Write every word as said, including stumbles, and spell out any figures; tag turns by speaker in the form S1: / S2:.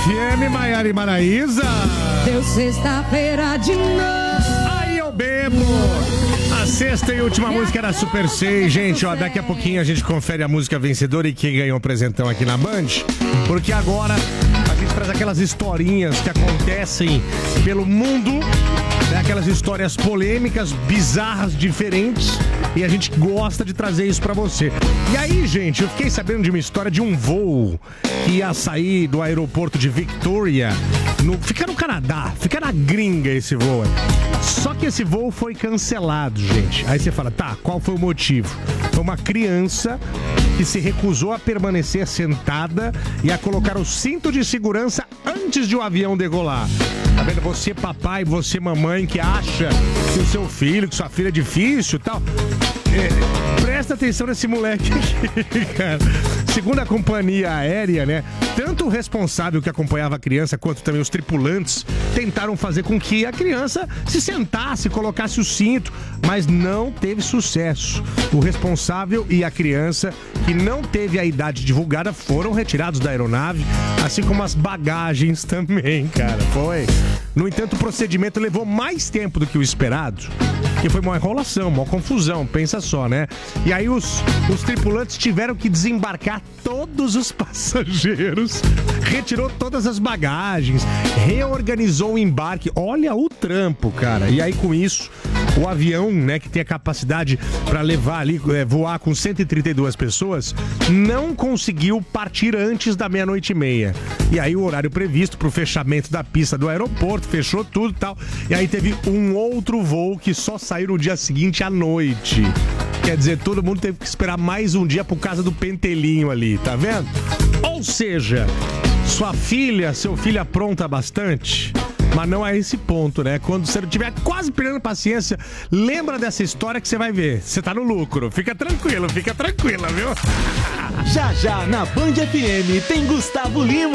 S1: F M, Maiara e Maraísa.
S2: Deu sexta-feira de novo.
S1: Aí eu bebo. A sexta e última música era Super seis. Gente, ó, daqui a pouquinho a gente confere a música vencedora e quem ganhou o presentão aqui na Band. Porque agora a gente traz aquelas historinhas que acontecem pelo mundo, né? Aquelas histórias polêmicas, bizarras, diferentes. E a gente gosta de trazer isso pra você. E aí, gente, eu fiquei sabendo de uma história de um voo que ia sair do aeroporto de Victoria. No, fica no Canadá, fica na gringa esse voo. Só que esse voo foi cancelado, gente. Aí você fala, tá, qual foi o motivo? Foi uma criança que se recusou a permanecer sentada e a colocar o cinto de segurança antes de o avião decolar. Tá vendo? Você, papai, você, mamãe, que acha que o seu filho, que sua filha é difícil e tal. É, presta atenção nesse moleque aqui, cara. Segundo a companhia aérea, né? Tanto o responsável que acompanhava a criança quanto também os tripulantes tentaram fazer com que a criança se sentasse, colocasse o cinto, mas não teve sucesso. O responsável e a criança, que não teve a idade divulgada, foram retirados da aeronave, assim como as bagagens também, cara. Foi. No entanto, o procedimento levou mais tempo do que o esperado, que foi uma enrolação, uma confusão, pensa só, né? E aí os, os tripulantes tiveram que desembarcar todos os passageiros, retirou todas as bagagens, reorganizou o embarque. Olha o trampo, cara. E aí com isso, o avião, né, que tem a capacidade para levar ali, é, voar com cento e trinta e duas pessoas, não conseguiu partir antes da meia-noite e meia. E aí o horário previsto para o fechamento da pista do aeroporto, fechou tudo e tal. E aí teve um outro voo que só saiu no dia seguinte à noite. Quer dizer, todo mundo teve que esperar mais um dia por causa do pentelinho ali, tá vendo? Ou seja, sua filha, seu filho apronta bastante, mas não a esse ponto, né? Quando você não tiver quase perdendo paciência, lembra dessa história que você vai ver. Você tá no lucro. Fica tranquilo, fica tranquila, viu?
S3: Já já na Band F M tem Gustavo Lima.